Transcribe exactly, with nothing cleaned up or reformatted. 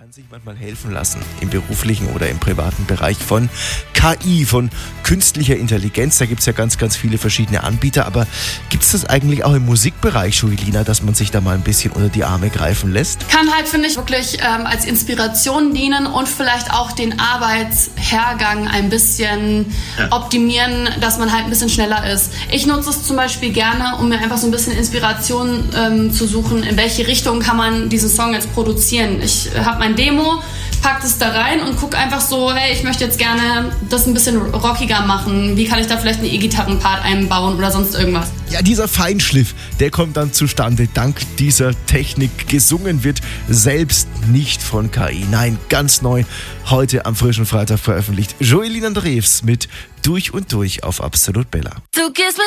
kann sich manchmal helfen lassen, im beruflichen oder im privaten Bereich von K I, von künstlicher Intelligenz. Da gibt es ja ganz, ganz viele verschiedene Anbieter. Aber gibt es das eigentlich auch im Musikbereich, Joelina, dass man sich da mal ein bisschen unter die Arme greifen lässt? Kann halt, finde ich, wirklich ähm, als Inspiration dienen und vielleicht auch den Arbeitshergang ein bisschen ja. optimieren, dass man halt ein bisschen schneller ist. Ich nutze es zum Beispiel gerne, um mir einfach so ein bisschen Inspiration ähm, zu suchen, in welche Richtung kann man diesen Song jetzt produzieren. Ich habe mein Demo, pack das da rein und guck einfach so, hey, ich möchte jetzt gerne das ein bisschen rockiger machen. Wie kann ich da vielleicht einen E-Gitarren-Part einbauen oder sonst irgendwas? Ja, dieser Feinschliff, der kommt dann zustande dank dieser Technik. Gesungen wird selbst nicht von K I. Nein, ganz neu, heute am frischen Freitag veröffentlicht. Joelina Drews mit Durch und Durch auf Absolut Bella.